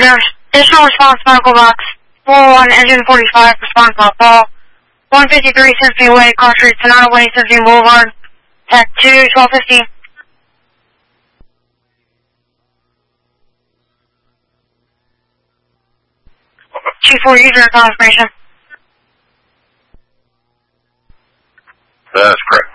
Additional response, medical box. 401, engine 45, response call. Call 153 Symphony Way, Car Street, Sonata Way, Symphony Boulevard. Tech 2, 1250. Chief 4 user confirmation. That's correct.